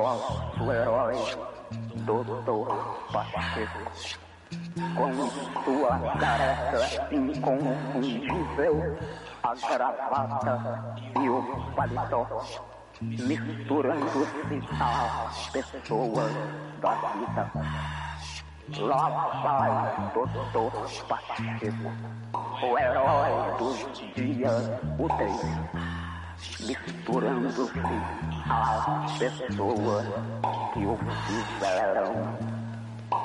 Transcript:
Nosso herói, Doutor Pacheco, com sua tarefa inconfundível, a gravata e o paletó, misturando-se às pessoas da vida. Lá vai Doutor Pacheco, o herói dos dias úteis, misturando-se às pessoas que o fizeram